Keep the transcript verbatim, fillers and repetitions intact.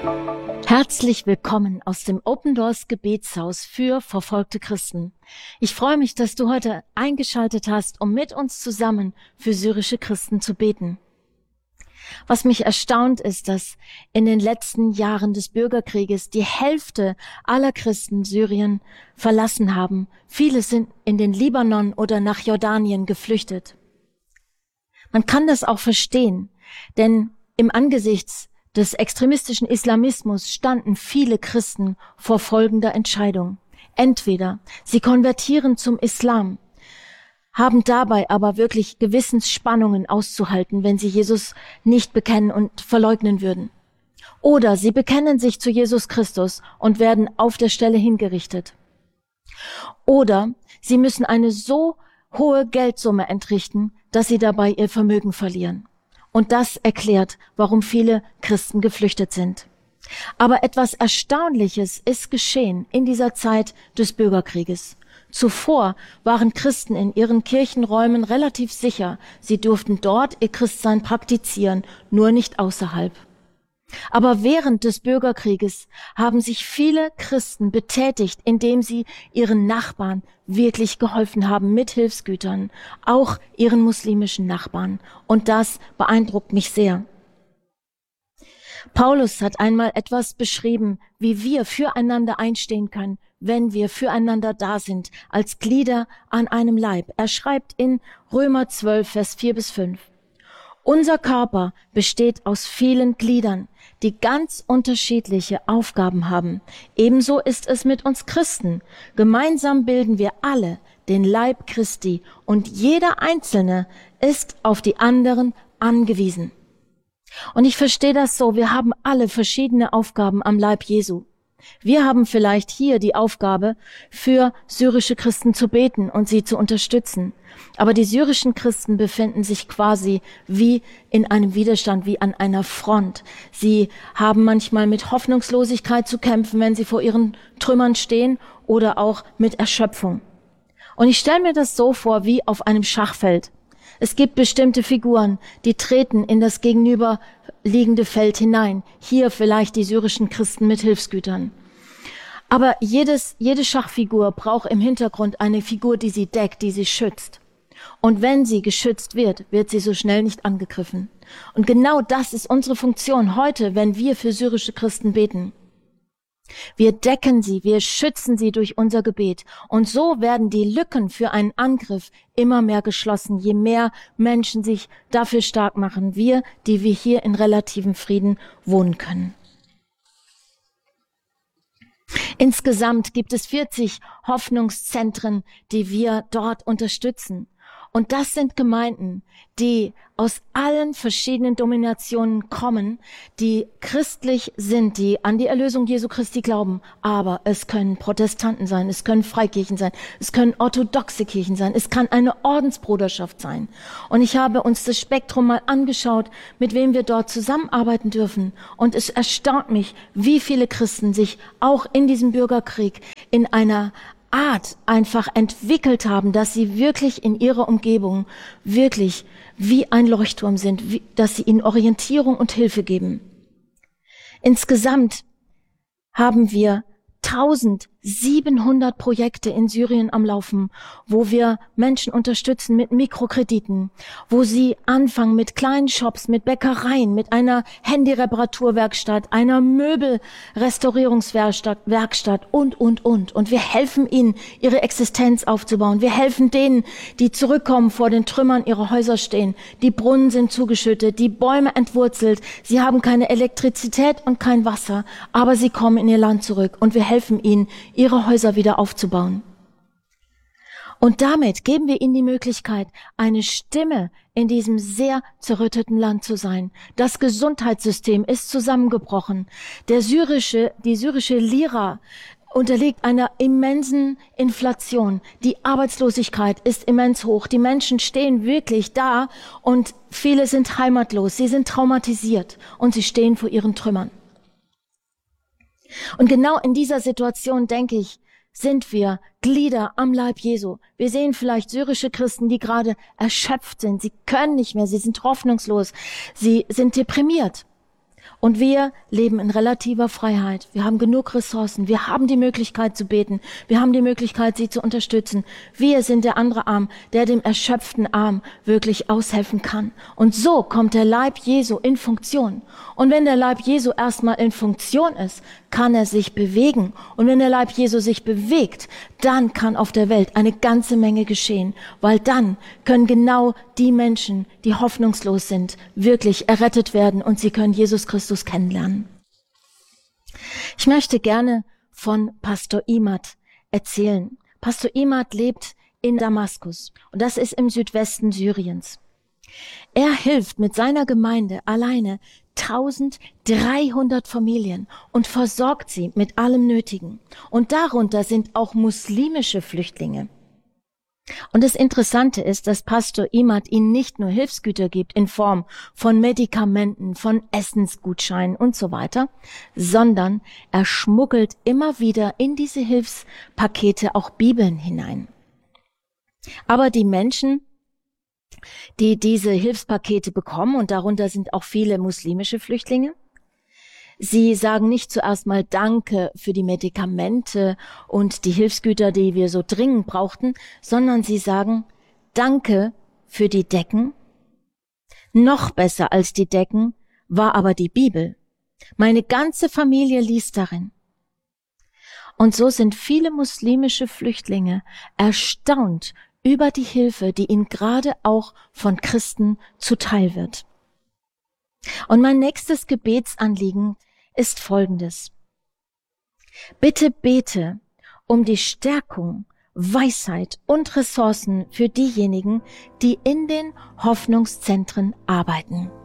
Herzlich willkommen aus dem Open Doors Gebetshaus für verfolgte Christen. Ich freue mich, dass du heute eingeschaltet hast, um mit uns zusammen für syrische Christen zu beten. Was mich erstaunt ist, dass in den letzten Jahren des Bürgerkrieges die Hälfte aller Christen Syrien verlassen haben. Viele sind in den Libanon oder nach Jordanien geflüchtet. Man kann das auch verstehen, denn im Angesichts des extremistischen Islamismus standen viele Christen vor folgender Entscheidung. Entweder sie konvertieren zum Islam, haben dabei aber wirklich Gewissensspannungen auszuhalten, wenn sie Jesus nicht bekennen und verleugnen würden. Oder sie bekennen sich zu Jesus Christus und werden auf der Stelle hingerichtet. Oder sie müssen eine so hohe Geldsumme entrichten, dass sie dabei ihr Vermögen verlieren. Und das erklärt, warum viele Christen geflüchtet sind. Aber etwas Erstaunliches ist geschehen in dieser Zeit des Bürgerkrieges. Zuvor waren Christen in ihren Kirchenräumen relativ sicher. Sie durften dort ihr Christsein praktizieren, nur nicht außerhalb. Aber während des Bürgerkrieges haben sich viele Christen betätigt, indem sie ihren Nachbarn wirklich geholfen haben mit Hilfsgütern, auch ihren muslimischen Nachbarn. Und das beeindruckt mich sehr. Paulus hat einmal etwas beschrieben, wie wir füreinander einstehen können, wenn wir füreinander da sind, als Glieder an einem Leib. Er schreibt in Römer zwölf, Vers vier bis fünf. Unser Körper besteht aus vielen Gliedern, die ganz unterschiedliche Aufgaben haben. Ebenso ist es mit uns Christen. Gemeinsam bilden wir alle den Leib Christi und jeder Einzelne ist auf die anderen angewiesen. Und ich verstehe das so, wir haben alle verschiedene Aufgaben am Leib Jesu. Wir haben vielleicht hier die Aufgabe, für syrische Christen zu beten und sie zu unterstützen. Aber die syrischen Christen befinden sich quasi wie in einem Widerstand, wie an einer Front. Sie haben manchmal mit Hoffnungslosigkeit zu kämpfen, wenn sie vor ihren Trümmern stehen, oder auch mit Erschöpfung. Und ich stelle mir das so vor wie auf einem Schachfeld. Es gibt bestimmte Figuren, die treten in das gegenüberliegende Feld hinein. Hier vielleicht die syrischen Christen mit Hilfsgütern. Aber jedes, jede Schachfigur braucht im Hintergrund eine Figur, die sie deckt, die sie schützt. Und wenn sie geschützt wird, wird sie so schnell nicht angegriffen. Und genau das ist unsere Funktion heute, wenn wir für syrische Christen beten. Wir decken sie, wir schützen sie durch unser Gebet. Und so werden die Lücken für einen Angriff immer mehr geschlossen, je mehr Menschen sich dafür stark machen, wir, die wir hier in relativem Frieden wohnen können. Insgesamt gibt es vierzig Hoffnungszentren, die wir dort unterstützen. Und das sind Gemeinden, die aus allen verschiedenen Dominationen kommen, die christlich sind, die an die Erlösung Jesu Christi glauben. Aber es können Protestanten sein, es können Freikirchen sein, es können orthodoxe Kirchen sein, es kann eine Ordensbruderschaft sein. Und ich habe uns das Spektrum mal angeschaut, mit wem wir dort zusammenarbeiten dürfen. Und es erstaunt mich, wie viele Christen sich auch in diesem Bürgerkrieg in einer Art einfach entwickelt haben, dass sie wirklich in ihrer Umgebung wirklich wie ein Leuchtturm sind, wie, dass sie ihnen Orientierung und Hilfe geben. Insgesamt haben wir eintausendsiebenhundert Projekte in Syrien am Laufen, wo wir Menschen unterstützen mit Mikrokrediten, wo sie anfangen mit kleinen Shops, mit Bäckereien, mit einer Handyreparaturwerkstatt, einer Möbelrestaurierungswerkstatt Werkstatt und, und, und. Und wir helfen ihnen, ihre Existenz aufzubauen. Wir helfen denen, die zurückkommen, vor den Trümmern ihrer Häuser stehen. Die Brunnen sind zugeschüttet, die Bäume entwurzelt. Sie haben keine Elektrizität und kein Wasser, aber sie kommen in ihr Land zurück. Und wir helfen ihnen, ihre Häuser wieder aufzubauen. Und damit geben wir ihnen die Möglichkeit, eine Stimme in diesem sehr zerrütteten Land zu sein. Das Gesundheitssystem ist zusammengebrochen. Der syrische, die syrische Lira unterliegt einer immensen Inflation. Die Arbeitslosigkeit ist immens hoch. Die Menschen stehen wirklich da und viele sind heimatlos. Sie sind traumatisiert und sie stehen vor ihren Trümmern. Und genau in dieser Situation, denke ich, sind wir Glieder am Leib Jesu. Wir sehen vielleicht syrische Christen, die gerade erschöpft sind. Sie können nicht mehr, sie sind hoffnungslos, sie sind deprimiert. Und wir leben in relativer Freiheit. Wir haben genug Ressourcen. Wir haben die Möglichkeit zu beten. Wir haben die Möglichkeit, sie zu unterstützen. Wir sind der andere Arm, der dem erschöpften Arm wirklich aushelfen kann. Und so kommt der Leib Jesu in Funktion. Und wenn der Leib Jesu erstmal in Funktion ist, kann er sich bewegen. Und wenn der Leib Jesu sich bewegt, dann kann auf der Welt eine ganze Menge geschehen. Weil dann können genau die Menschen, die hoffnungslos sind, wirklich errettet werden und sie können Jesus Christus kennenlernen. Ich möchte gerne von Pastor Imad erzählen. Pastor Imad lebt in Damaskus und das ist im Südwesten Syriens. Er hilft mit seiner Gemeinde alleine eintausenddreihundert Familien und versorgt sie mit allem Nötigen. Und darunter sind auch muslimische Flüchtlinge. Und das Interessante ist, dass Pastor Imad ihnen nicht nur Hilfsgüter gibt in Form von Medikamenten, von Essensgutscheinen und so weiter, sondern er schmuggelt immer wieder in diese Hilfspakete auch Bibeln hinein. Aber die Menschen, die diese Hilfspakete bekommen, und darunter sind auch viele muslimische Flüchtlinge, sie sagen nicht zuerst mal Danke für die Medikamente und die Hilfsgüter, die wir so dringend brauchten, sondern sie sagen Danke für die Decken. Noch besser als die Decken war aber die Bibel. Meine ganze Familie liest darin. Und so sind viele muslimische Flüchtlinge erstaunt über die Hilfe, die ihnen gerade auch von Christen zuteil wird. Und mein nächstes Gebetsanliegen ist folgendes. Bitte bete um die Stärkung, Weisheit und Ressourcen für diejenigen, die in den Hoffnungszentren arbeiten.